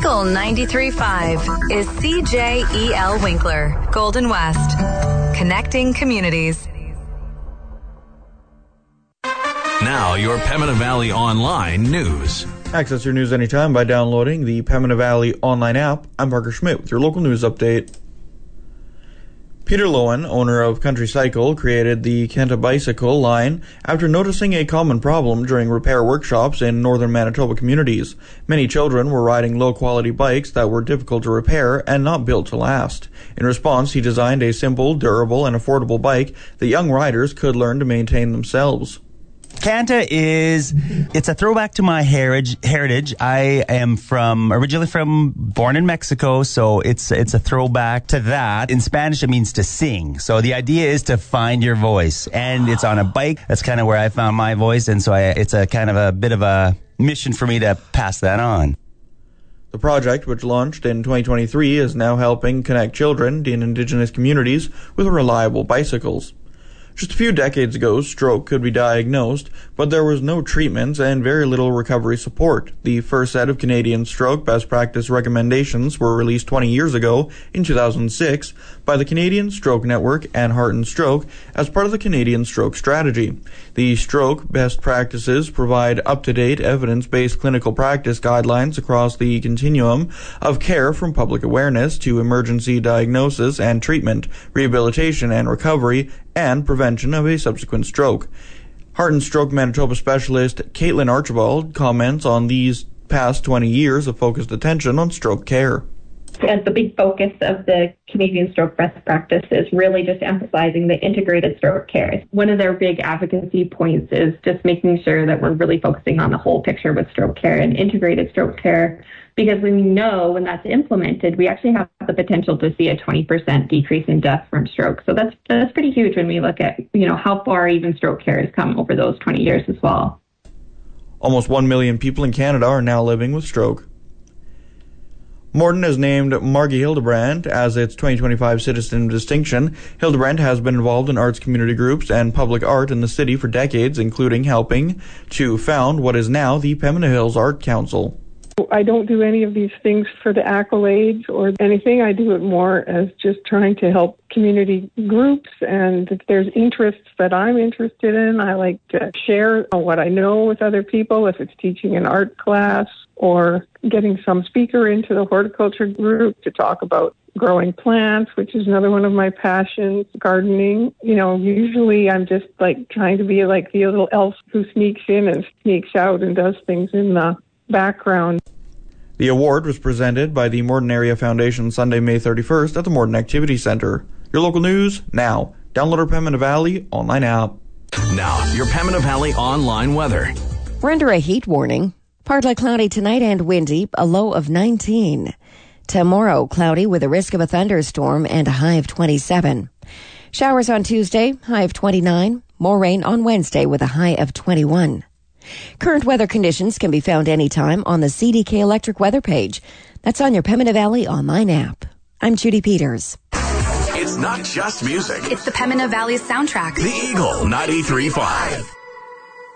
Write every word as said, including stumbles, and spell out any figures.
Eagle ninety-three point five is C J E L Winkler, Golden West. Connecting communities. Now, your Pembina Valley Online news. Access your news anytime by downloading the Pembina Valley Online app. I'm Parker Schmidt with your local news update. Peter Lowen, owner of Country Cycle, created the Kenta Bicycle line after noticing a common problem during repair workshops in northern Manitoba communities. Many children were riding low-quality bikes that were difficult to repair and not built to last. In response, he designed a simple, durable, and affordable bike that young riders could learn to maintain themselves. Kenta is, it's a throwback to my heritage. Heritage. I am from, originally from, born in Mexico, so it's it's a throwback to that. In Spanish, it means to sing. So the idea is to find your voice. And it's on a bike. That's kind of where I found my voice. And so I, it's a kind of a bit of a mission for me to pass that on. The project, which launched in twenty twenty-three, is now helping connect children in Indigenous communities with reliable bicycles. Just a few decades ago, stroke could be diagnosed, but there was no treatments and very little recovery support. The first set of Canadian stroke best practice recommendations were released twenty years ago, in two thousand six, by the Canadian Stroke Network and Heart and Stroke as part of the Canadian Stroke Strategy. The stroke best practices provide up-to-date, evidence-based clinical practice guidelines across the continuum of care, from public awareness to emergency diagnosis and treatment, rehabilitation and recovery, and prevention of a subsequent stroke. Heart and Stroke Manitoba specialist Caitlin Archibald comments on these past twenty years of focused attention on stroke care. And the big focus of the Canadian Stroke Best Practice is really just emphasizing the integrated stroke care. One of their big advocacy points is just making sure that we're really focusing on the whole picture with stroke care and integrated stroke care, because we know when that's implemented, we actually have the potential to see a twenty percent decrease in death from stroke. So that's that's pretty huge when we look at, you know, how far even stroke care has come over those twenty years as well. Almost one million people in Canada are now living with stroke. Morden has named Margie Hildebrand as its twenty twenty-five Citizen of Distinction. Hildebrand has been involved in arts community groups and public art in the city for decades, including helping to found what is now the Pembina Hills Art Council. I don't do any of these things for the accolades or anything. I do it more as just trying to help community groups, and if there's interests that I'm interested in, I like to share what I know with other people, if it's teaching an art class or getting some speaker into the horticulture group to talk about growing plants, which is another one of my passions, gardening. You know, usually I'm just like trying to be like the little elf who sneaks in and sneaks out and does things in the background. The award was presented by the Morden Area Foundation Sunday, May thirty-first at the Morden Activity Center. Your local news now. Download our Pembina Valley online app. Now, your Pembina Valley online weather. We're under a heat warning. Partly cloudy tonight and windy, a low of nineteen. Tomorrow, cloudy with a risk of a thunderstorm and a high of twenty-seven. Showers on Tuesday, high of twenty-nine. More rain on Wednesday with a high of twenty-one. Current weather conditions can be found anytime on the C D K Electric weather page. That's on your Pembina Valley online app. I'm Judy Peters. It's not just music. It's the Pembina Valley soundtrack. The Eagle ninety-three point five.